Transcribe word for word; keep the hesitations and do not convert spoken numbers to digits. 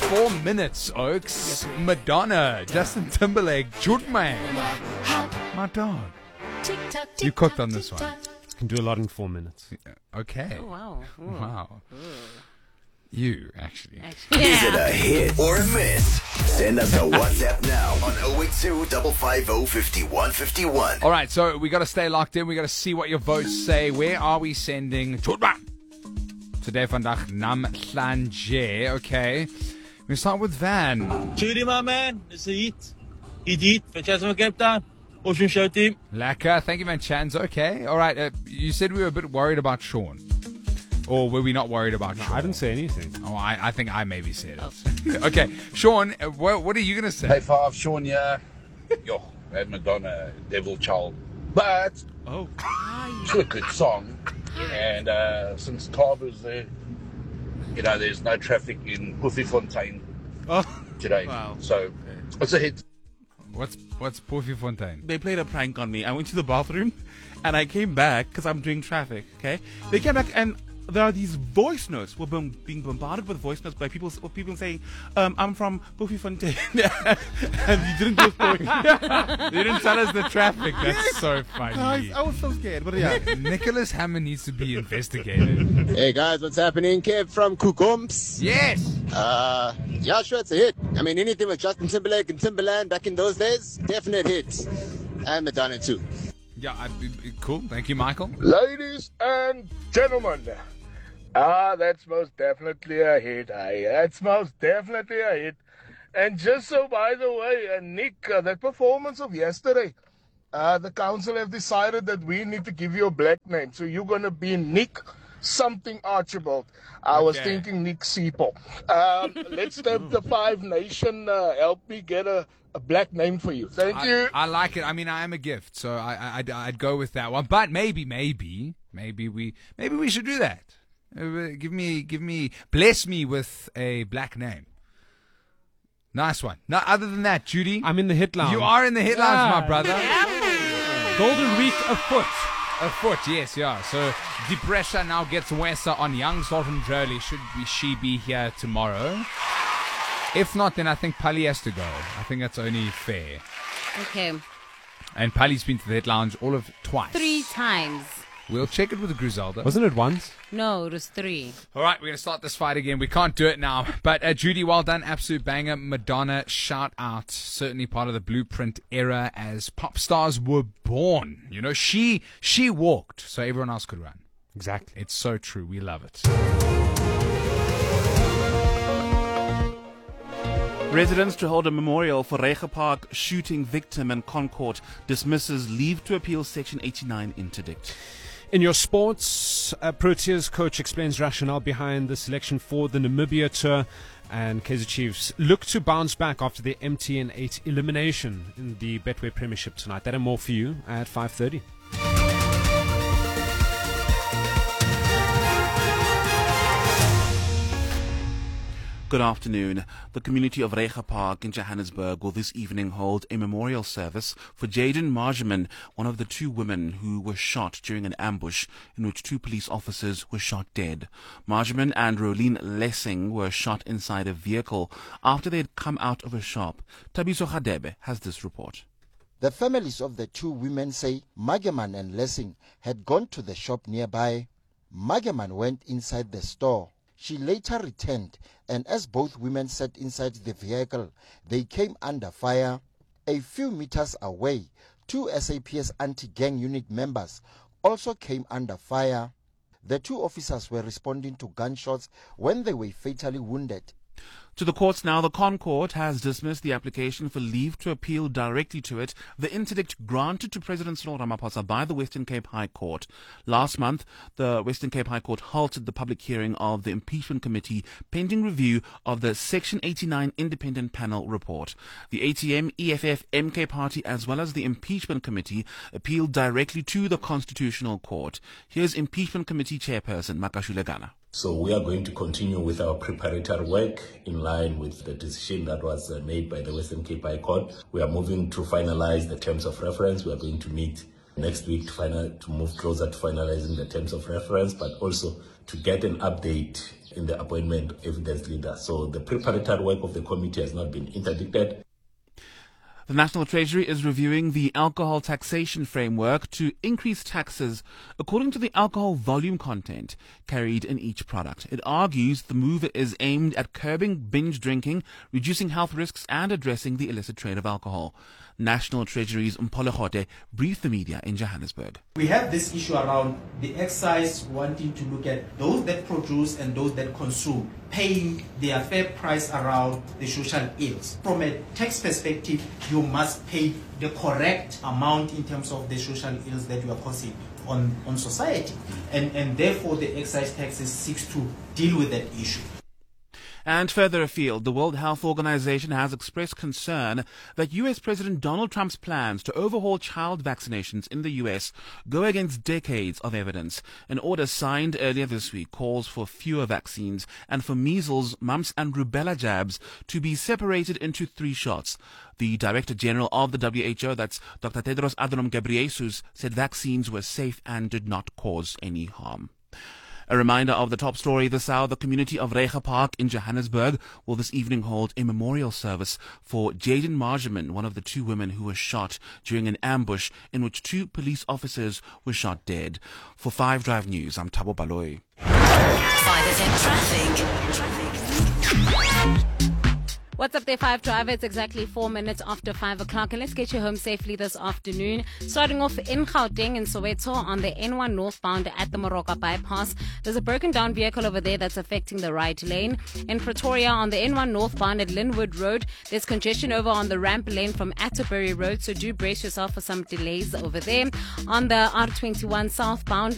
four minutes, Oaks. Madonna, Justin Timberlake, Jude Man. My dog. You cooked on this one. Can do a lot in four minutes. Okay. Oh, wow. Ooh. Wow. Ooh. You, actually. actually Is yeah. it a hit or a miss? Send us a WhatsApp now on oh eight two, five five oh, five one five one. All right, so we got to stay locked in. We got to see what your votes say. Where are we sending Jodma? Today, vandag namhlanje. Okay. We start with Van. Judy, my man. It's a hit. Hit, hit. Fantastic Cape Town. Ocean Show team. Lekker. Thank you, man. Chans. Okay. All right. Uh, you said we were a bit worried about Sean. Or were we not worried about No, Sean? I didn't say anything. Oh, I, I think I maybe said it. Okay. Sean, uh, what, what are you going to say? Hey, five, Sean, yeah. Yo, that Madonna, Devil Child. But, Oh. it's a good song. And uh, since Carver's there, you know, there's no traffic in Puffyfontein Oh. today. Wow. So, it's a hit. What's what's Puffyfontein? They played a prank on me. I went to the bathroom and I came back because I'm doing traffic, okay? They came back and there are these voice notes. We're being being bombarded with voice notes by people people saying, um, I'm from Puffyfontein. And you didn't just go, They didn't tell us the traffic. That's so I, funny. I was so scared. But yeah. Nicholas Hammer needs to be investigated. Hey guys, what's happening? Kev from Kukumps. Yes. Uh, yeah, sure, it's a hit. I mean, anything with Justin Timberlake and Timberland back in those days, definite hit. And Madonna too. Yeah, I, cool. Thank you, Michael. Ladies and gentlemen, ah, that's most definitely a hit. Hey, that's most definitely a hit. And just so, by the way, uh, Nick, uh, that performance of yesterday, uh, the council have decided that we need to give you a black name. So you're going to be Nick something Archibald. I was Okay. thinking Nick Seeple. Um, let's have the Five Nation uh, help me get a, a black name for you. Thank I, you. I like it. I mean, I am a gift, so I, I, I'd, I'd go with that one. But maybe, maybe, maybe we, maybe we should do that. Uh, Give me, give me, bless me with a black name. Nice one. No, other than that, Judy, I'm in the hit lounge. you are in the headlines, Yeah. my brother. Golden Week afoot. A foot, yes, yeah. So, Depressure now gets Wessa on Young Sultan Jolie. Should we, she be here tomorrow? If not, then I think Pali has to go. I think that's only fair. Okay. And Pali's been to the Hit Lounge all of twice. Three times. We'll check it with Griselda. Wasn't it once? No, it was three. All right, we're going to start this fight again. We can't do it now. But uh, Judy, well done. Absolute banger. Madonna, shout out. Certainly part of the blueprint era as pop stars were born. You know, she she walked so everyone else could run. Exactly. It's so true. We love it. Residents to hold a memorial for Rega Park shooting victim and Concord dismisses leave to appeal Section eighty-nine interdict. In your sports, uh, Proteas coach explains rationale behind the selection for the Namibia tour, and Kaizer Chiefs look to bounce back after the M T N eight elimination in the Betway Premiership tonight. That and more for you at five thirty. Good afternoon. The community of Rega Park in Johannesburg will this evening hold a memorial service for Jaden Marjaman, one of the two women who were shot during an ambush in which two police officers were shot dead. Marjaman and Rolene Lessing were shot inside a vehicle after they had come out of a shop. Tabiso Khadebe has this report. The families of the two women say Marjaman and Lessing had gone to the shop nearby. Marjaman went inside the store. She later returned, and as both women sat inside the vehicle, they came under fire. A few meters away, two S A P S anti-gang unit members also came under fire. The two officers were responding to gunshots when they were fatally wounded. To the courts now, the Concord has dismissed the application for leave to appeal directly to it, the interdict granted to President Cyril Ramaphosa by the Western Cape High Court. Last month, the Western Cape High Court halted the public hearing of the impeachment committee pending review of the Section eighty-nine independent panel report. The A T M, E F F, M K Party as well as the impeachment committee appealed directly to the Constitutional Court. Here's impeachment committee chairperson Makashule Gana. So we are going to continue with our preparatory work in line with the decision that was uh, made by the Western Cape High Court. We are moving to finalize the terms of reference. We are going to meet next week to, final, to move closer to finalizing the terms of reference, but also to get an update in the appointment of evidence leader. So the preparatory work of the committee has not been interdicted. The National Treasury is reviewing the alcohol taxation framework to increase taxes according to the alcohol volume content carried in each product. It argues the move is aimed at curbing binge drinking, reducing health risks, and addressing the illicit trade of alcohol. National Treasury's Mpolo Khote briefed the media in Johannesburg. We have this issue around the excise wanting to look at those that produce and those that consume, paying their fair price around the social ills. From a tax perspective, you must pay the correct amount in terms of the social ills that you are causing on, on society. And, and therefore, the excise taxes seeks to deal with that issue. And further afield, the World Health Organization has expressed concern that U S President Donald Trump's plans to overhaul child vaccinations in the U S go against decades of evidence. An order signed earlier this week calls for fewer vaccines and for measles, mumps and rubella jabs to be separated into three shots. The Director General of the W H O, that's Doctor Tedros Adhanom Ghebreyesus, said vaccines were safe and did not cause any harm. A reminder of the top story this hour: the community of Reiger Park in Johannesburg will this evening hold a memorial service for Jaden Marjaman, one of the two women who were shot during an ambush in which two police officers were shot dead. For Five Drive News, I'm Thabo Baloyi. five F M traffic. What's up there, Five Driver? It's exactly four minutes after five o'clock, and let's get you home safely this afternoon. Starting off in Gauteng in Soweto on the N one northbound at the Moroka bypass. There's a broken down vehicle over there that's affecting the right lane. In Pretoria on the N one northbound at Linwood Road, there's congestion over on the ramp lane from Atterbury Road, so do brace yourself for some delays over there. On the R twenty-one southbound